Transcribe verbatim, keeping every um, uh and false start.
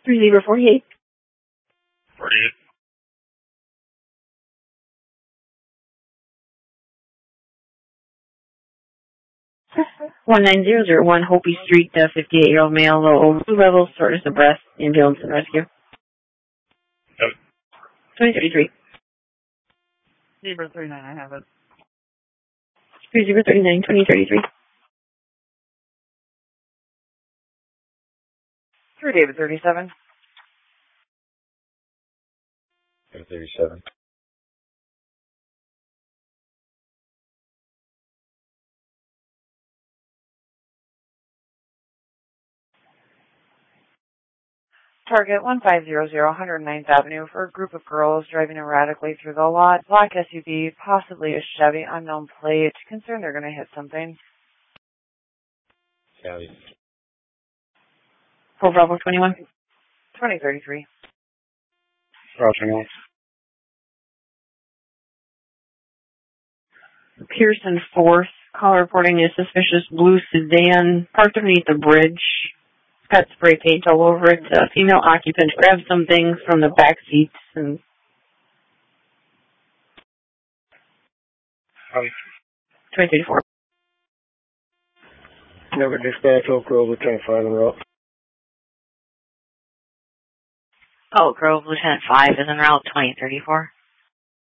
three zero forty-eight. forty-eight. one nine zero zero one Hopi Street, uh, fifty-eight-year-old male, low over two levels, shortness of breath, ambulance and rescue. Yep. twenty thirty-three. Zebra three nine, I have it. three zero three nine, twenty thirty-three. Three David thirty-seven. David thirty-seven. Target one five zero zero, one hundred ninth Avenue for a group of girls driving erratically through the lot. Black S U V, possibly a Chevy, unknown plate. Concerned they're going to hit something. County. four Bravo twenty-one. twenty thirty-three. Bravo twenty-one. Pearson fourth. Call reporting a suspicious blue sedan parked underneath the bridge. Got spray paint all over it. A female occupant grabbed some things from the back seats and. County. twenty thirty-four. Never dispatch Oak Grove, Lieutenant five en route. Oak Grove, Lieutenant five is en route, twenty thirty-four.